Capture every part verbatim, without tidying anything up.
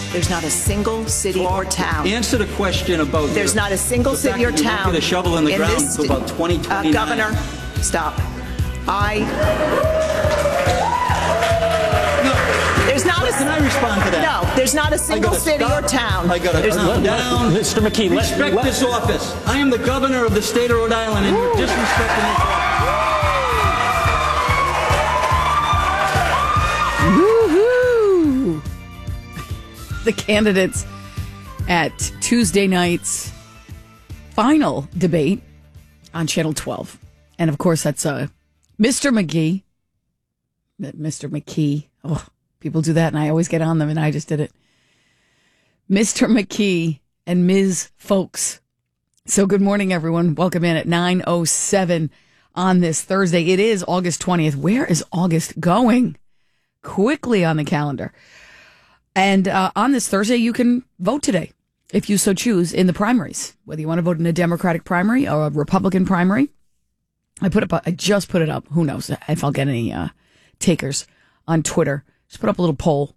There's not a single city or town. Answer the question about There's your, not a single the city or fact that you town. won't get a shovel in the in ground this until about twenty twenty-nine. Uh, Governor, stop. I. No. There's not a. Can I respond to that? No, there's not a single city stop. or town. I got to There's calm down. Mister McKee, let, respect let, this office. I am the governor of the state of Rhode Island, and you're disrespecting this office. Woo-hoo! The candidates at Tuesday night's final debate on Channel twelve. And of course, that's uh, Mister McGee. Mister McKee. Oh, people do that, and I always get on them, and I just did it. Mister McKee and Miz Folks. So good morning, everyone. Welcome in at nine oh seven on this Thursday. It is August twentieth. Where is August going? Quickly on the calendar. And uh, on this Thursday, you can vote today, if you so choose, in the primaries. Whether you want to vote in a Democratic primary or a Republican primary. I put up. I just put it up. Who knows if I'll get any uh, takers on Twitter. Just put up a little poll.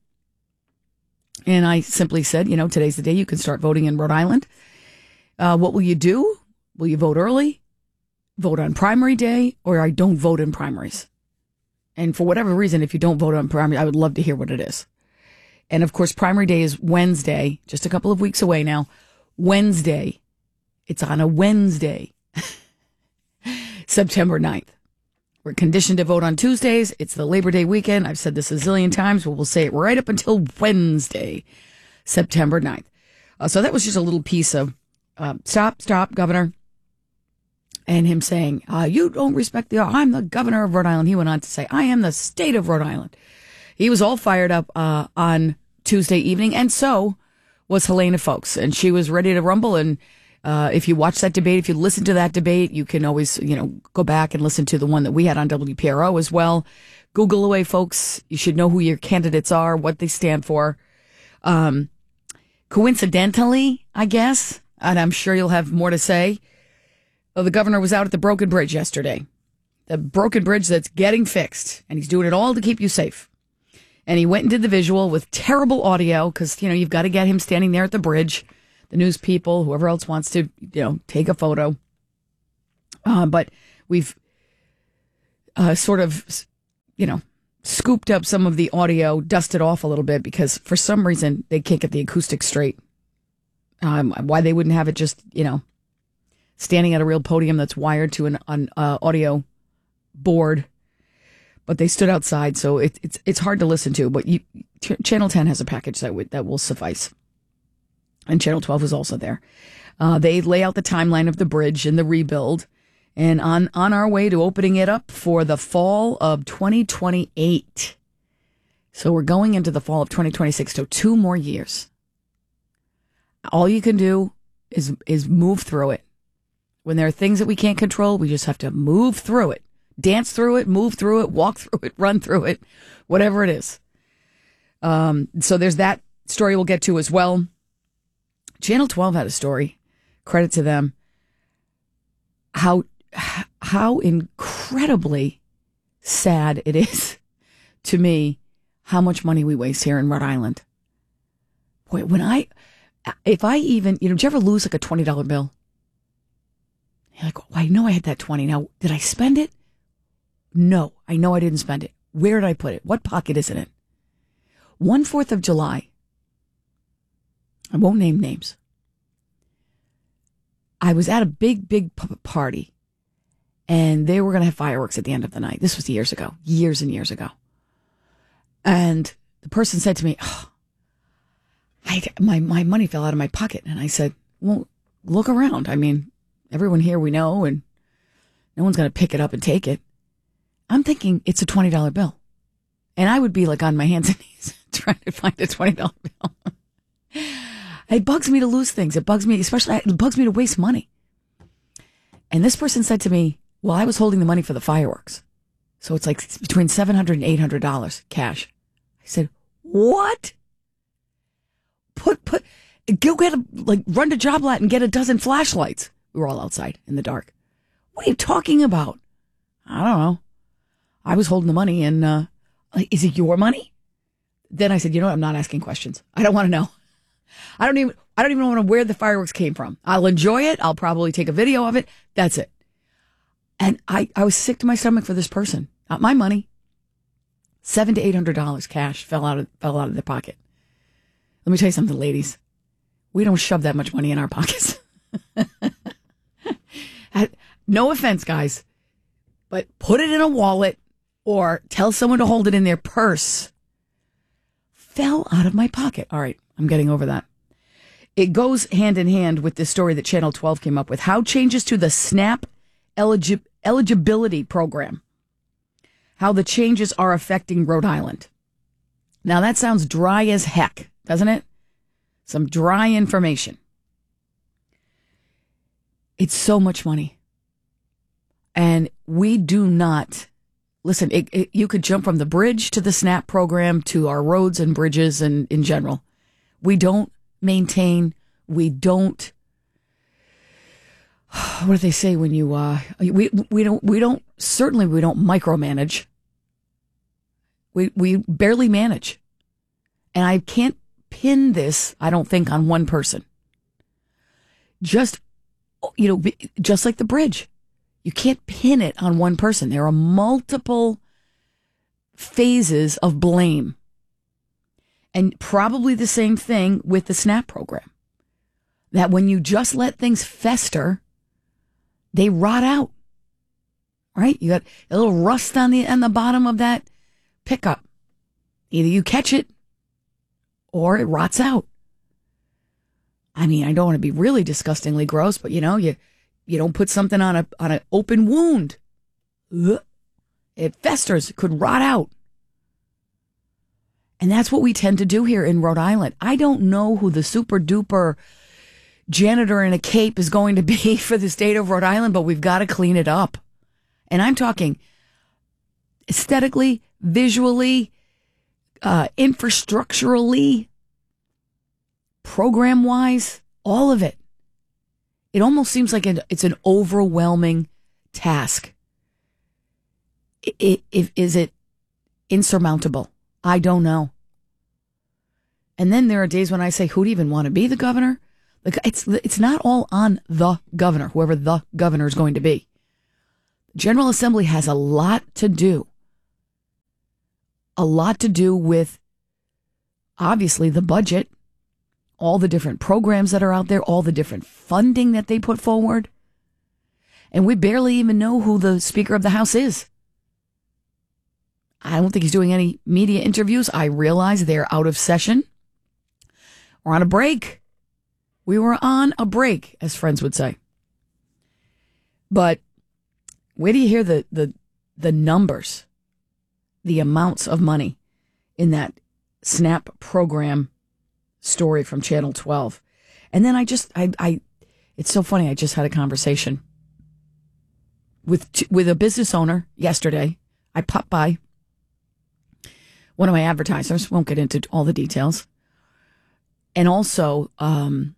And I simply said, you know, today's the day you can start voting in Rhode Island. Uh, what will you do? Will you vote early? Vote on primary day? Or I don't vote in primaries? And for whatever reason, if you don't vote on primary, I would love to hear what it is. And of course, primary day is Wednesday, just a couple of weeks away now. Wednesday. It's on a Wednesday, September ninth. We're conditioned to vote on Tuesdays. It's the Labor Day weekend. I've said this a zillion times, but we'll say it right up until Wednesday, September ninth. Uh, so that was just a little piece of uh, stop, stop, Governor. And him saying, uh, you don't respect the, I'm the governor of Rhode Island. He went on to say, I am the state of Rhode Island. He was all fired up uh, on Tuesday evening. And so was Helena Folks. And she was ready to rumble. And uh, if you watch that debate, if you listen to that debate, you can always, you know, go back and listen to the one that we had on W P R O as well. Google away, folks. You should know who your candidates are, what they stand for. Um, coincidentally, I guess, and I'm sure you'll have more to say, oh, the governor was out at the Broken Bridge yesterday. The broken bridge that's getting fixed. And he's doing it all to keep you safe. And he went and did the visual with terrible audio because, you know, you've got to get him standing there at the bridge. The news people, whoever else wants to, you know, take a photo. Uh, but we've uh, sort of, you know, scooped up some of the audio, dusted off a little bit because for some reason they can't get the acoustics straight. Um, why they wouldn't have it just, you know, standing at a real podium that's wired to an, an uh, audio board, but they stood outside, so it, it's it's hard to listen to. But you, Ch- Channel ten has a package that would that will suffice, and Channel twelve is also there. Uh, they lay out the timeline of the bridge and the rebuild, and on on our way to opening it up for the fall of twenty twenty-eight. So we're going into the fall of twenty twenty-six, so two more years. All you can do is is move through it. When there are things that we can't control, we just have to move through it. Dance through it, move through it, walk through it, run through it, whatever it is. Um, so there's that story we'll get to as well. Channel twelve had a story. Credit to them. How, how incredibly sad it is to me how much money we waste here in Rhode Island. Boy, when I, if I even, you know, did you ever lose like a twenty dollar bill? You're like, oh, I know I had that twenty. Now, did I spend it? No, I know I didn't spend it. Where did I put it? What pocket is it in? One Fourth of July. I won't name names. I was at a big, big p- party, and they were going to have fireworks at the end of the night. This was years ago, years and years ago. And the person said to me, oh, I, my, my money fell out of my pocket. And I said, well, look around. I mean, everyone here we know, and no one's going to pick it up and take it. I'm thinking it's a twenty dollar bill. And I would be like on my hands and knees trying to find a twenty dollar bill. It bugs me to lose things. It bugs me, especially, it bugs me to waste money. And this person said to me, well, I was holding the money for the fireworks. So it's like between seven hundred dollars and eight hundred dollars cash. I said, what? Put, put, go get a, like, run to Job Lot and get a dozen flashlights. We were all outside in the dark. What are you talking about? I don't know. I was holding the money and, uh, is it your money? Then I said, you know what? I'm not asking questions. I don't want to know. I don't even I don't even know where the fireworks came from. I'll enjoy it. I'll probably take a video of it. That's it. And I, I was sick to my stomach for this person. Not my money. Seven to eight hundred dollars cash fell out of fell out of their pocket. Let me tell you something, ladies. We don't shove that much money in our pockets. No offense, guys, but put it in a wallet or tell someone to hold it in their purse. Fell out of my pocket. All right, I'm getting over that. It goes hand in hand with this story that Channel twelve came up with. How changes to the SNAP eligi- eligibility program. How the changes are affecting Rhode Island. Now that sounds dry as heck, doesn't it? Some dry information. It's so much money. And we do not, listen, it, it, you could jump from the bridge to the SNAP program to our roads and bridges and in general. We don't maintain, we don't, what do they say when you, uh, we, we don't, we don't, certainly we don't micromanage. We, we barely manage. And I can't pin this, I don't think, on one person. Just, you know, just like the bridge. You can't pin it on one person. There are multiple phases of blame. And probably the same thing with the SNAP program. That when you just let things fester, they rot out. Right? You got a little rust on the on the bottom of that pickup. Either you catch it or it rots out. I mean, I don't want to be really disgustingly gross, but you know, you you don't put something on a on an open wound. It festers, it could rot out. And that's what we tend to do here in Rhode Island. I don't know who the super duper janitor in a cape is going to be for the state of Rhode Island, but we've got to clean it up. And I'm talking aesthetically, visually, uh, infrastructurally, program-wise, all of it. It almost seems like it's an overwhelming task. It, it, is it insurmountable? I don't know. And then there are days when I say, who do you even want to be the governor? Like, it's it's not all on the governor, whoever the governor is going to be. General Assembly has a lot to do. A lot to do with, obviously, the budget, all the different programs that are out there, all the different funding that they put forward. And we barely even know who the Speaker of the House is. I don't think he's doing any media interviews. I realize they're out of session. We're on a break. We were on a break, as friends would say. But where do you hear the, the, the numbers, the amounts of money in that SNAP program story from Channel twelve? And then I just, I, I, it's so funny. I just had a conversation with, with a business owner yesterday. I popped by one of my advertisers, won't get into all the details. And also, um,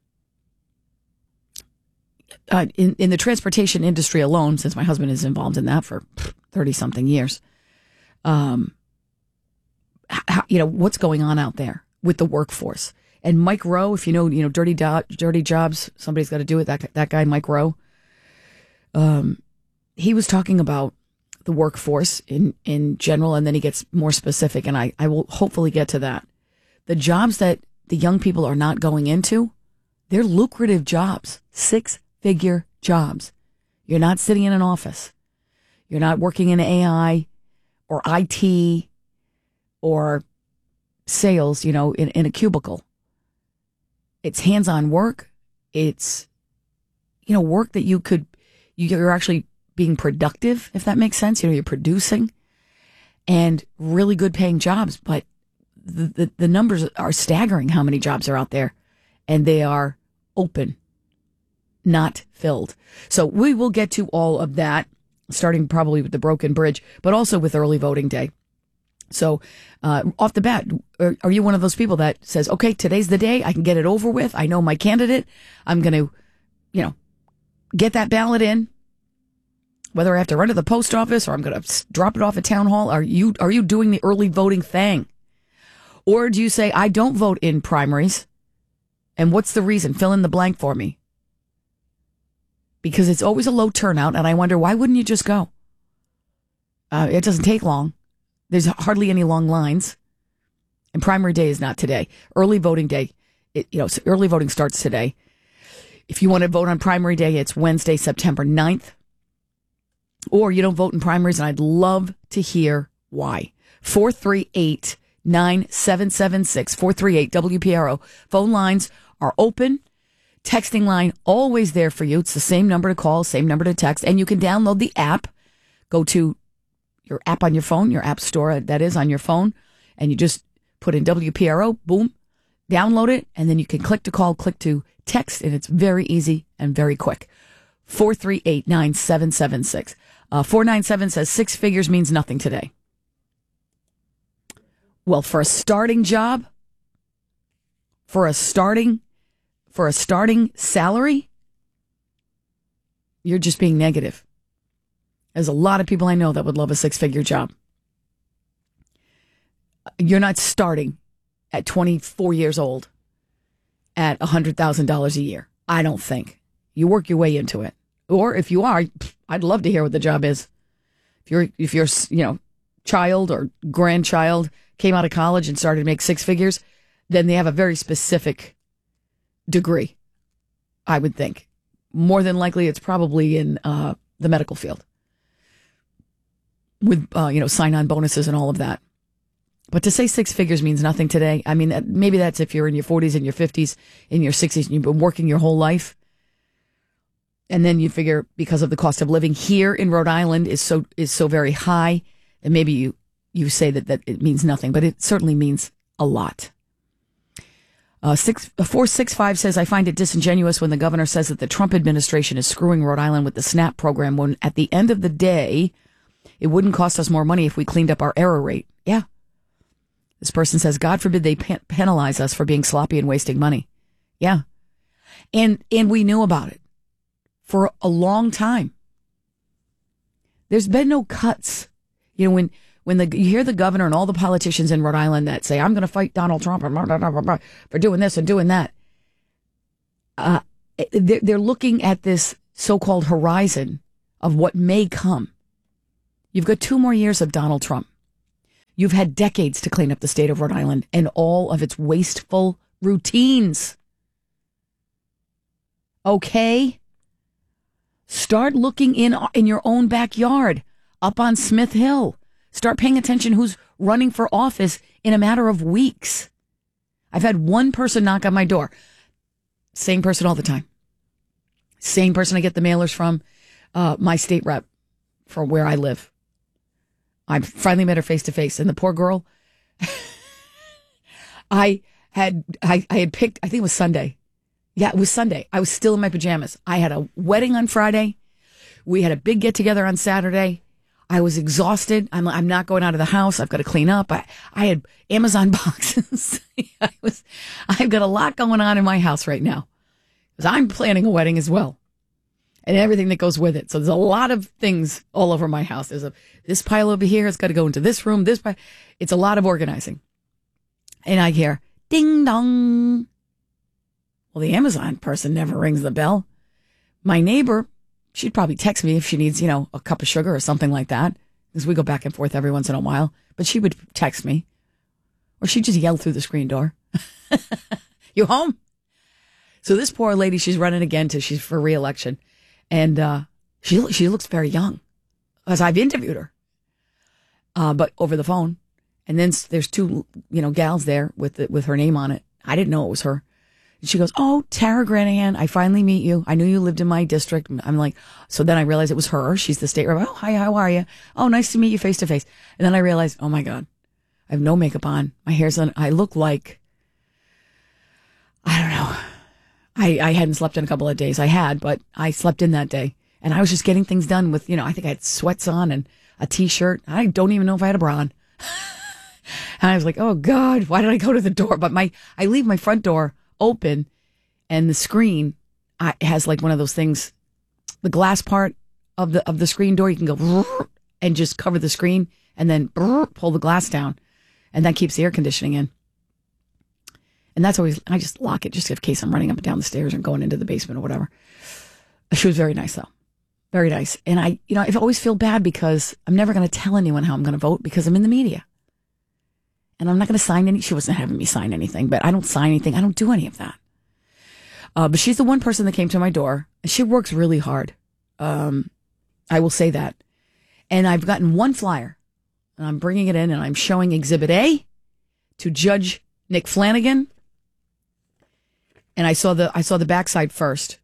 uh, in, in the transportation industry alone, since my husband is involved in that for thirty something years, um, how, you know, what's going on out there with the workforce. And Mike Rowe, if you know, you know, dirty, do- dirty jobs, somebody's got to do it. That, that guy, Mike Rowe, um, he was talking about the workforce in, in general, and then he gets more specific, and I, I will hopefully get to that. The jobs that the young people are not going into, they're lucrative jobs, six-figure jobs. You're not sitting in an office. You're not working in A I or I T or sales, you know, in, in a cubicle. It's hands-on work. It's, you know, work that you could, you're actually being productive, if that makes sense. You know, you're producing, and really good paying jobs, but the, the, the numbers are staggering how many jobs are out there, and they are open, not filled. So we will get to all of that, starting probably with the broken bridge, but also with early voting day. So uh, off the bat, are, are you one of those people that says, okay, today's the day, I can get it over with, I know my candidate, I'm going to, you know, get that ballot in, whether I have to run to the post office or I'm going to drop it off at town hall? Are you are you doing the early voting thing? Or do you say, I don't vote in primaries, And what's the reason? Fill in the blank for me. Because it's always a low turnout, and I wonder, why wouldn't you just go? Uh, it doesn't take long. There's hardly any long lines. And primary day is not today. Early voting day, it, you know, so early voting starts today. If you want to vote on primary day, it's Wednesday, September ninth. Or you don't vote in primaries, and I'd love to hear why. four three eight, nine seven seven six, four three eight W P R O. Phone lines are open. Texting line always there for you. It's the same number to call, same number to text. And you can download the app. Go to your app on your phone, your app store, that is, on your phone. And you just put in W P R O, boom, download it. And then you can click to call, click to text. And it's very easy and very quick. four three eight, nine seven seven six. Uh, four nine seven says six figures means nothing today. Well, for a starting job, for a starting, for a starting salary, you're just being negative. There's a lot of people I know that would love a six-figure job. You're not starting at twenty-four years old at one hundred thousand dollars a year. I don't think. You work your way into it. Or if you are, I'd love to hear what the job is. If you're, if your, you know, child or grandchild came out of college and started to make six figures, then they have a very specific degree, I would think. More than likely, it's probably in uh, the medical field with, uh, you know, sign-on bonuses and all of that. But to say six figures means nothing today, I mean, maybe that's if you're in your forties, in your fifties, in your sixties, and you've been working your whole life. And then you figure because of the cost of living here in Rhode Island is so is so very high, and maybe you, you say that, that it means nothing, but it certainly means a lot. Uh, six, four six five says, I find it disingenuous when the governor says that the Trump administration is screwing Rhode Island with the SNAP program when at the end of the day, it wouldn't cost us more money if we cleaned up our error rate. Yeah. This person says, God forbid they pen- penalize us for being sloppy and wasting money. Yeah. And, and we knew about it for a long time. There's been no cuts. You know, when, when the, you hear the governor and all the politicians in Rhode Island that say, I'm going to fight Donald Trump for doing this and doing that. Uh, they're, they're looking at this so-called horizon of what may come. You've got two more years of Donald Trump. You've had decades to clean up the state of Rhode Island and all of its wasteful routines. Okay? Start looking in in your own backyard, up on Smith Hill. Start paying attention who's running for office in a matter of weeks. I've had one person knock on my door. Same person all the time. Same person I get the mailers from, uh, my state rep for where I live. I finally met her face to face, and the poor girl, I had I, I had picked, I think it was Sunday. Yeah, it was Sunday. I was still in my pajamas. I had a wedding on Friday. We had a big get together on Saturday. I was exhausted. I'm I'm not going out of the house. I've got to clean up. I, I had Amazon boxes. I was I've got a lot going on in my house right now because I'm planning a wedding as well. And everything that goes with it. So there's a lot of things all over my house. There's a this pile over here. It's got to go into this room. This pile. It's a lot of organizing. And I hear ding dong. Well, the Amazon person never rings the bell. My neighbor, she'd probably text me if she needs, you know, a cup of sugar or something like that, because we go back and forth every once in a while. But she would text me, or she'd just yell through the screen door, "You home?" So this poor lady, she's running again to she's for re-election. And uh, she she looks very young, as I've interviewed her, uh, but over the phone. And then there's two, you know, gals there with the, with her name on it. I didn't know it was her. And she goes, "Oh, Tara Granahan, I finally meet you. I knew you lived in my district." I'm like, so then I realized it was her. She's the state rep. "Oh, hi, how are you? Oh, nice to meet you face to face." And then I realized, oh my God, I have no makeup on. My hair's on. I look like, I don't know. I, I hadn't slept in a couple of days. I had, but I slept in that day. And I was just getting things done with, you know, I think I had sweats on and a T-shirt. I don't even know if I had a bra on. And I was like, oh God, why did I go to the door? But my, I leave my front door open, and the screen I, has like one of those things, the glass part of the, of the screen door. You can go and just cover the screen and then pull the glass down. And that keeps the air conditioning in. And that's always, I just lock it just in case I'm running up and down the stairs and going into the basement or whatever. She was very nice, though. Very nice. And I, you know, I always feel bad because I'm never going to tell anyone how I'm going to vote because I'm in the media. And I'm not going to sign any, she wasn't having me sign anything, but I don't sign anything. I don't do any of that. Uh, but she's the one person that came to my door. And she works really hard. Um, I will say that. And I've gotten one flyer. And I'm bringing it in and I'm showing Exhibit A to Judge Nick Flanagan. And I saw the I saw the backside first.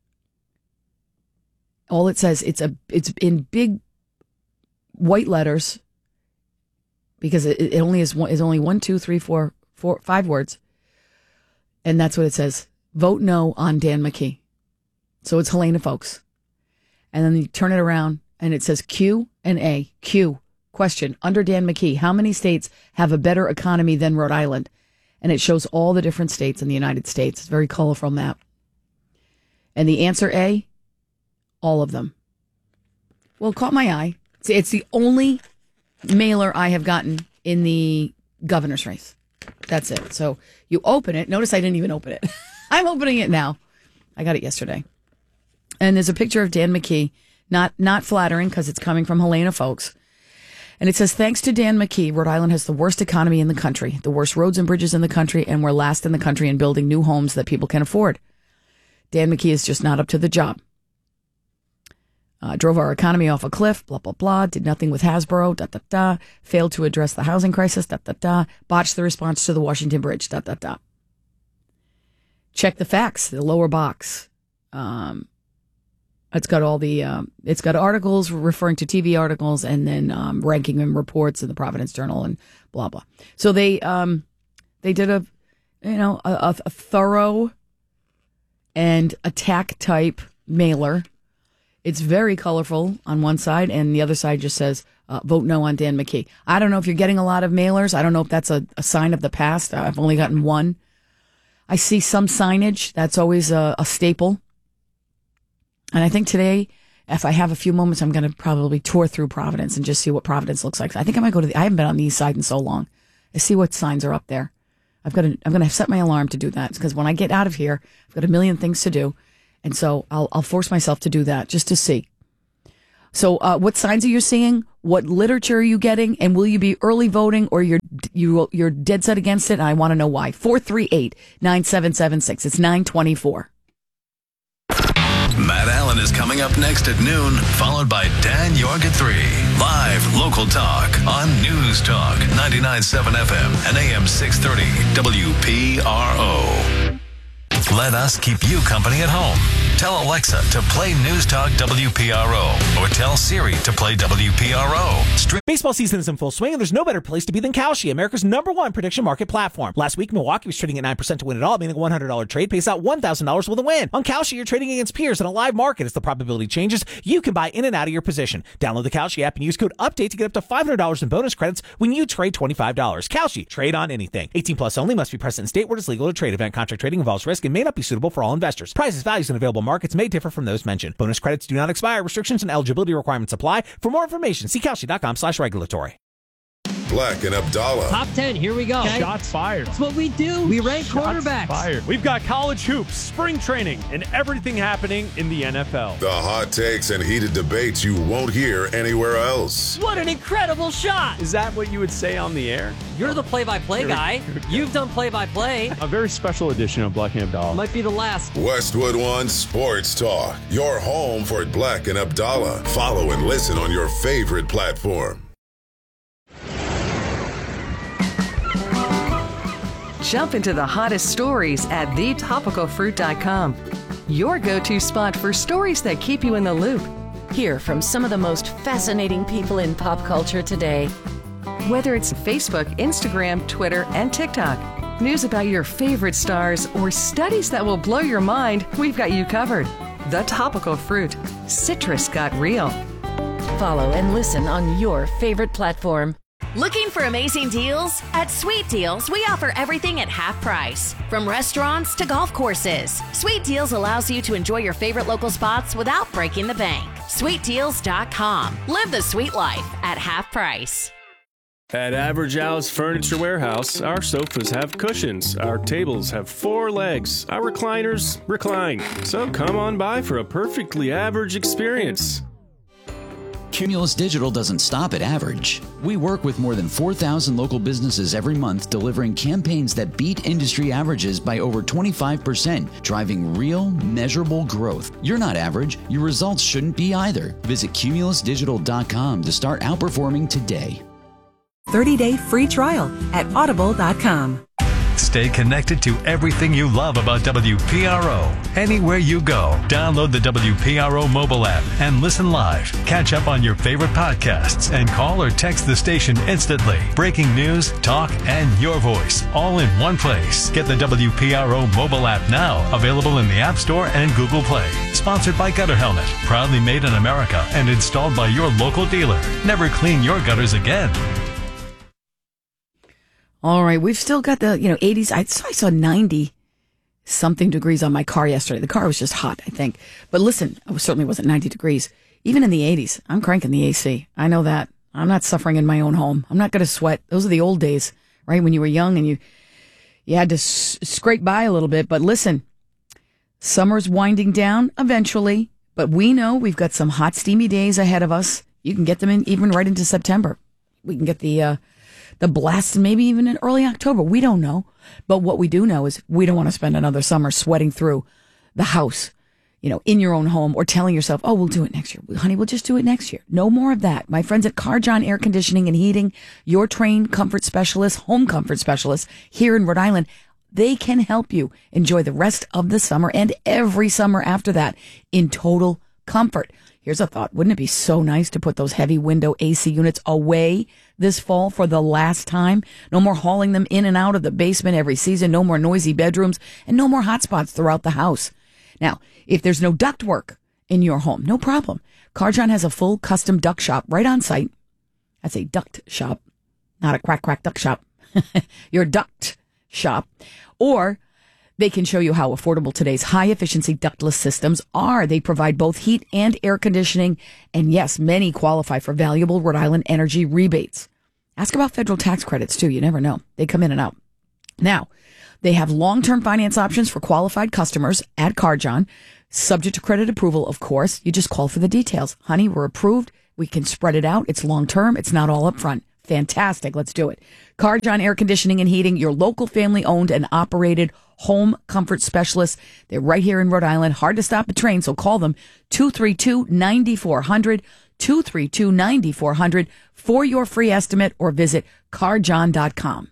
All it says, it's a it's in big white letters because it, it only is one is only one, two, three, four, four, five words. And that's what it says. Vote no on Dan McKee. So it's Helena Foulkes. And then you turn it around and it says Q and A. Q. Question. Under Dan McKee, how many states have a better economy than Rhode Island? And it shows all the different states in the United States. It's a very colorful map. And the answer A, all of them. Well, it caught my eye. See, it's the only mailer I have gotten in the governor's race. That's it. So you open it. Notice I didn't even open it. I'm opening it now. I got it yesterday. And there's a picture of Dan McKee. Not, not flattering because it's coming from Helena Foulkes. And it says, thanks to Dan McKee, Rhode Island has the worst economy in the country, the worst roads and bridges in the country, and we're last in the country in building new homes that people can afford. Dan McKee is just not up to the job. Uh, drove our economy off a cliff, blah, blah, blah, did nothing with Hasbro, da, da, da, failed to address the housing crisis, da, da, da, botched the response to the Washington Bridge, da, da, da. Check the facts, the lower box. Um, It's got all the, um, it's got articles referring to T V articles and then um, ranking them reports in the Providence Journal and blah, blah. So they um, they did a, you know, a, a thorough and attack type mailer. It's very colorful on one side and the other side just says, uh, vote no on Dan McKee. I don't know if you're getting a lot of mailers. I don't know if that's a, a sign of the past. I've only gotten one. I see some signage. That's always a, a staple. And I think today, if I have a few moments, I'm going to probably tour through Providence and just see what Providence looks like. I think I might go to the, I haven't been on the east side in so long. I see what signs are up there. I've got to, I'm going to set my alarm to do that because when I get out of here, I've got a million things to do. And so I'll, I'll force myself to do that just to see. So, uh, what signs are you seeing? What literature are you getting? And will you be early voting or you're, you, you're dead set against it? And I want to know why. four three eight, nine seven seven six. It's nine twenty-four. Matt Allen is coming up next at noon, followed by Dan York at three. Live local talk on News Talk ninety-nine point seven F M and A M six thirty W P R O. Let us keep you company at home. Tell Alexa to play News Talk W P R O or tell Siri to play W P R O. Stream- Baseball season is in full swing, and there's no better place to be than Kalshi, America's number one prediction market platform. Last week, Milwaukee was trading at nine percent to win it all, meaning a one hundred dollars trade pays out one thousand dollars with a win. On Kalshi, you're trading against peers in a live market. As the probability changes, you can buy in and out of your position. Download the Kalshi app and use code UPDATE to get up to five hundred dollars in bonus credits when you trade twenty-five dollars. Kalshi, trade on anything. eighteen plus only, must be present in state where it is legal to trade. Event contract trading involves risk and may not be suitable for all investors. Prices, values, and available markets may differ from those mentioned. Bonus credits do not expire. Restrictions and eligibility requirements apply. For more information, see Kalshi.com slash regulatory. Black and Abdallah. Top ten, here we go. Shots fired. That's what we do. We rank Shots quarterbacks. fired. We've got college hoops, spring training, and everything happening in the N F L. The hot takes and heated debates you won't hear anywhere else. What an incredible shot. Is that what you would say on the air? You're the play-by-play guy. You've done play-by-play. A very special edition of Black and Abdallah. Might be the last. Westwood One Sports Talk. Your home for Black and Abdallah. Follow and listen on your favorite platform. Jump into the hottest stories at the topical fruit dot com. Your go-to spot for stories that keep you in the loop. Hear from some of the most fascinating people in pop culture today. Whether it's Facebook, Instagram, Twitter, and TikTok, news about your favorite stars, or studies that will blow your mind, we've got you covered. The Topical Fruit. Citrus got real. Follow and listen on your favorite platform. Looking for amazing deals? At Sweet Deals, we offer everything at half price. From restaurants to golf courses, Sweet Deals allows you to enjoy your favorite local spots without breaking the bank. sweet deals dot com. Live the sweet life at half price. At Average Al's Furniture Warehouse, our sofas have cushions, our tables have four legs, our recliners recline. So come on by for a perfectly average experience. Cumulus Digital doesn't stop at average. We work with more than four thousand local businesses every month, delivering campaigns that beat industry averages by over twenty-five percent, driving real, measurable growth. You're not average. Your results shouldn't be either. Visit cumulus digital dot com to start outperforming today. thirty-day free trial at audible dot com. Stay connected to everything you love about W P R O. Anywhere you go, download the W P R O mobile app and listen live. Catch up on your favorite podcasts and call or text the station instantly. Breaking news, talk, and your voice all in one place. Get the W P R O mobile app now, available in the App Store and Google Play. Sponsored by Gutter Helmet, proudly made in America and installed by your local dealer. Never clean your gutters again. All right, we've still got the, you know, eighties. I saw, I saw ninety something degrees on my car yesterday. The car was just hot, I think. But listen, it certainly wasn't ninety degrees. Even in the eighties, I'm cranking the A C. I know that. I'm not suffering in my own home. I'm not going to sweat. Those are the old days, right? When you were young and you, you had to s- scrape by a little bit. But listen, summer's winding down eventually. But we know we've got some hot, steamy days ahead of us. You can get them in even right into September. We can get the... uh The blast, maybe even in early October. We don't know. But what we do know is we don't want to spend another summer sweating through the house, you know, in your own home or telling yourself, oh, we'll do it next year. Honey, we'll just do it next year. No more of that. My friends at Carjon Air Conditioning and Heating, your trained comfort specialists, home comfort specialists here in Rhode Island, they can help you enjoy the rest of the summer and every summer after that in total comfort. Here's a thought. Wouldn't it be so nice to put those heavy window A C units away this fall for the last time? No more hauling them in and out of the basement every season. No more noisy bedrooms and no more hot spots throughout the house. Now, if there's no duct work in your home, no problem. Carjon has a full custom duct shop right on site. That's a duct shop, not a crack, crack duct shop. Your duct shop. Or they can show you how affordable today's high-efficiency ductless systems are. They provide both heat and air conditioning. And yes, many qualify for valuable Rhode Island energy rebates. Ask about federal tax credits, too. You never know. They come in and out. Now, they have long-term finance options for qualified customers at Carjon, subject to credit approval, of course. You just call for the details. Honey, we're approved. We can spread it out. It's long-term. It's not all up front. Fantastic. Let's do it. Carjon Air Conditioning and Heating, your local family-owned and operated home comfort specialists. They're right here in Rhode Island. Hard to stop a train, so call them two three two, nine four zero zero, two three two, nine four zero zero for your free estimate or visit carjon dot com.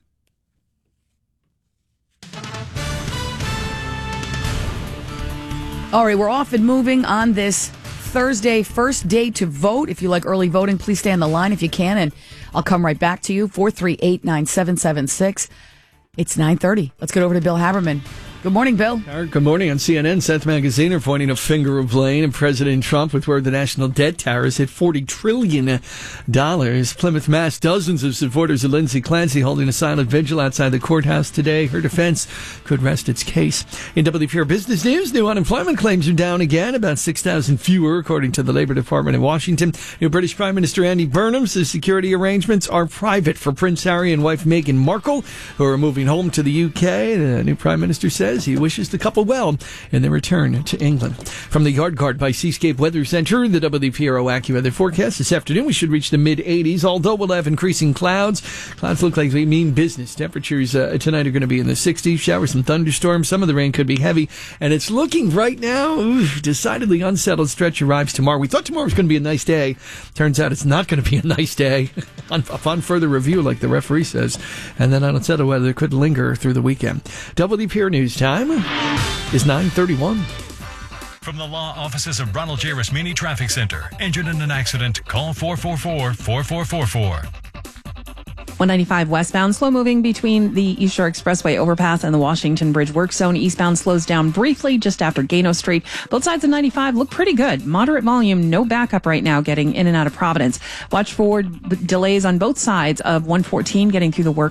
All right, we're off and moving on this Thursday, first day to vote. If you like early voting, please stay on the line if you can, and I'll come right back to you. four three eight, nine seven seven six. It's nine thirty. Let's get over to Bill Haberman. Good morning, Bill. Good morning. On C N N, Seth Magazine are pointing a finger of blame at President Trump with where the national debt tower has hit forty trillion dollars. Plymouth, Mass. Dozens of supporters of Lindsay Clancy holding a silent vigil outside the courthouse today. Her defense could rest its case. In W P R Business News, new unemployment claims are down again, about six thousand fewer, according to the Labor Department in Washington. New British Prime Minister Andy Burnham says security arrangements are private for Prince Harry and wife Meghan Markle, who are moving home to the U K. The new Prime Minister says he wishes the couple well in their return to England. From the Yard Guard by Seascape Weather Center, the W P R O AccuWeather forecast this afternoon, we should reach the mid eighties, although we'll have increasing clouds. Clouds look like they mean business. Temperatures uh, tonight are going to be in the sixties. Showers and thunderstorms. Some of the rain could be heavy, and it's looking right now, ooh, decidedly unsettled stretch arrives tomorrow. We thought tomorrow was going to be a nice day. Turns out it's not going to be a nice day. Upon further review, like the referee says, and then unsettled weather could linger through the weekend. W P R News Time is nine thirty-one. From the law offices of Ronald J. Rasmini Traffic Center. Injured in an accident? Call four four four, four four four four. one ninety-five westbound, slow moving between the East Shore Expressway overpass and the Washington Bridge work zone. Eastbound slows down briefly just after Gano Street. Both sides of ninety-five look pretty good. Moderate volume, no backup right now getting in and out of Providence. Watch for d- delays on both sides of one fourteen getting through the work on the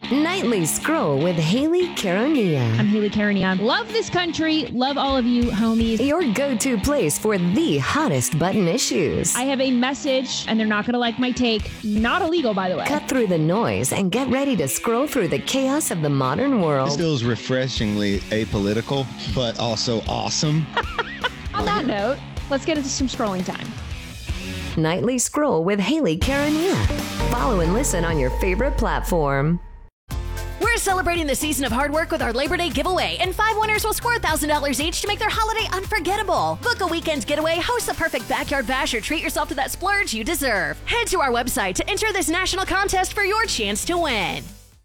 Nightly Scroll with Haley Caronia. I'm Haley Caronia. Love this country. Love all of you, homies. Your go-to place for the hottest button issues. I have a message, and they're not going to like my take. Not illegal, by the way. Cut through the noise and get ready to scroll through the chaos of the modern world. This feels refreshingly apolitical, but also awesome. On that note, let's get into some scrolling time. Nightly Scroll with Haley Caronia. Follow and listen on your favorite platform. We're celebrating the season of hard work with our Labor Day giveaway, and five winners will score one thousand dollars each to make their holiday unforgettable. Book a weekend getaway, host the perfect backyard bash, or treat yourself to that splurge you deserve. Head to our website to enter this national contest for your chance to win.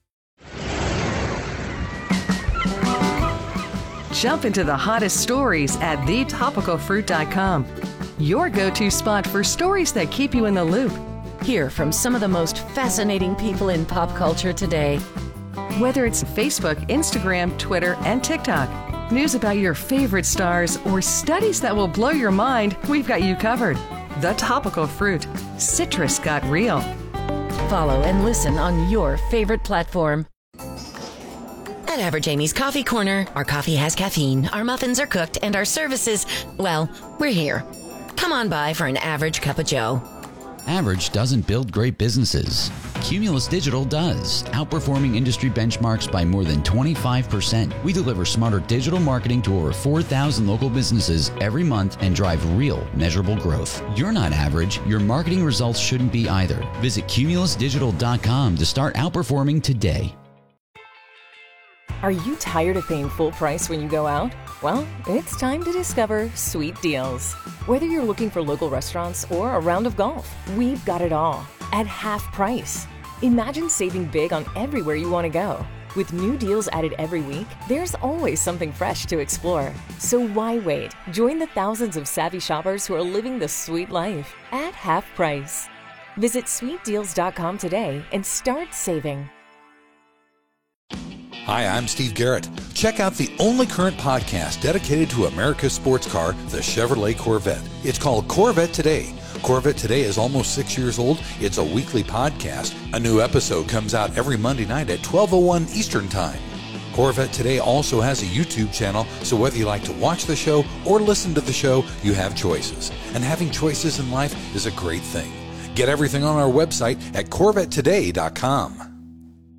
Jump into the hottest stories at the topical fruit dot com. Your go-to spot for stories that keep you in the loop. Hear from some of the most fascinating people in pop culture today. Whether it's Facebook, Instagram, Twitter, and TikTok, news about your favorite stars, or studies that will blow your mind, we've got you covered. The Topical Fruit. Citrus got real. Follow and listen on your favorite platform. At Average Amy's Coffee Corner, our coffee has caffeine, our muffins are cooked, and our services, well, we're here. Come on by for an average cup of joe. Average doesn't build great businesses. Cumulus Digital does, outperforming industry benchmarks by more than twenty-five percent. We deliver smarter digital marketing to over four thousand local businesses every month and drive real, measurable growth. You're not average. Your marketing results shouldn't be either. Visit cumulus digital dot com to start outperforming today. Are you tired of paying full price when you go out? Well, it's time to discover Sweet Deals. Whether you're looking for local restaurants or a round of golf, we've got it all at half price. Imagine saving big on everywhere you want to go. With new deals added every week, there's always something fresh to explore. So why wait? Join the thousands of savvy shoppers who are living the sweet life at half price. Visit sweet deals dot com today and start saving. Hi, I'm Steve Garrett. Check out the only current podcast dedicated to America's sports car, the Chevrolet Corvette. It's called Corvette Today. Corvette Today is almost six years old. It's a weekly podcast. A new episode comes out every Monday night at twelve oh one Eastern Time. Corvette Today also has a YouTube channel, so whether you like to watch the show or listen to the show, you have choices. And having choices in life is a great thing. Get everything on our website at corvette today dot com.